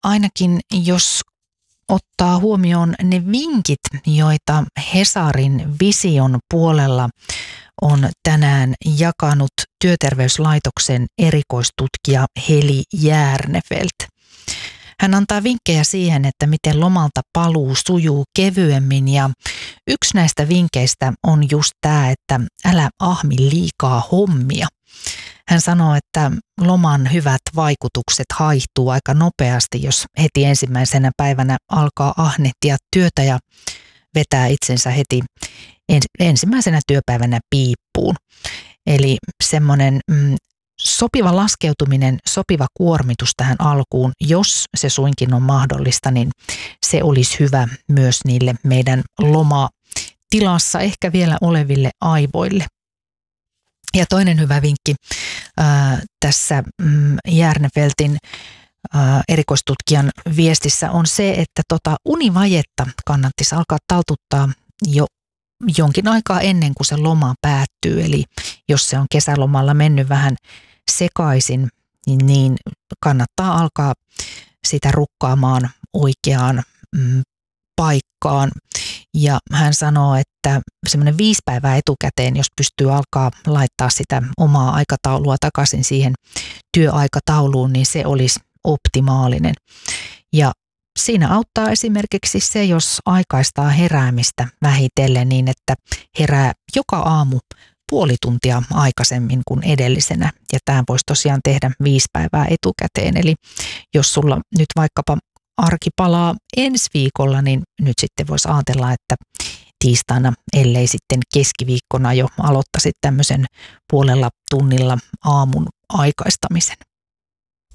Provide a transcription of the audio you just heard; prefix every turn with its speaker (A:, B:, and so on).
A: ainakin jos ottaa huomioon ne vinkit, joita Hesarin Vision puolella on tänään jakanut Työterveyslaitoksen erikoistutkija Heli Järnefelt. Hän antaa vinkkejä siihen, että miten lomalta paluu sujuu kevyemmin, ja yksi näistä vinkkeistä on just tämä, että älä ahmi liikaa hommia. Hän sanoo, että loman hyvät vaikutukset haihtuu aika nopeasti, jos heti ensimmäisenä päivänä alkaa ahnehtia työtä ja vetää itsensä heti ensimmäisenä työpäivänä piippuun. Eli semmoinen sopiva laskeutuminen, sopiva kuormitus tähän alkuun, jos se suinkin on mahdollista, niin se olisi hyvä myös niille meidän lomatilassa ehkä vielä oleville aivoille. Ja toinen hyvä vinkki tässä Järnefeltin erikoistutkijan viestissä on se, että univajetta kannattaisi alkaa taltuttaa jo jonkin aikaa ennen kuin se loma päättyy. Eli jos se on kesälomalla mennyt vähän sekaisin, niin kannattaa alkaa sitä rukkaamaan oikeaan paikkaan. Ja hän sanoo, että semmoinen 5 päivää etukäteen, jos pystyy alkaa laittaa sitä omaa aikataulua takaisin siihen työaikatauluun, niin se olisi optimaalinen. Ja siinä auttaa esimerkiksi se, jos aikaistaa heräämistä vähitellen niin, että herää joka aamu puoli tuntia aikaisemmin kuin edellisenä. Ja tämä voisi tosiaan tehdä 5 päivää etukäteen. Eli jos sulla nyt vaikkapa arki palaa ensi viikolla, niin nyt sitten voisi ajatella, että tiistaina, ellei sitten keskiviikkona jo aloittaisit tämmöisen puolella tunnilla aamun aikaistamisen.